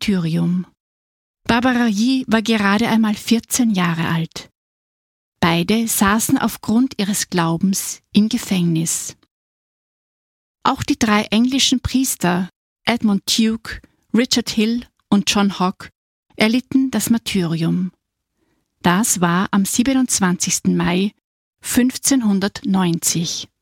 Martyrium. Barbara Yee war gerade einmal 14 Jahre alt. Beide saßen aufgrund ihres Glaubens im Gefängnis. Auch die 3 englischen Priester, Edmund Duke, Richard Hill und John Hogg, erlitten das Martyrium. Das war am 27. Mai 1590.